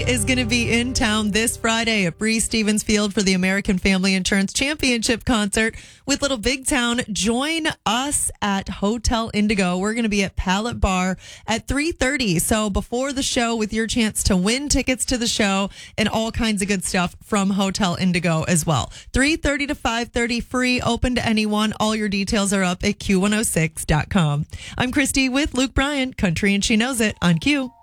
is going to be in town this Friday at Bree Stevens Field for the American Family Insurance Championship concert with Little Big Town. Join us at Hotel Indigo. We're going to be at Pallet Bar at 3:30. So before the show, with your chance to win tickets to the show and all kinds of good stuff from Hotel Indigo as well. 3:30 to 5:30, free, open to anyone. All your details are up at Q106.com. I'm Christy with Luke Bryan, Country and She Knows It on Q.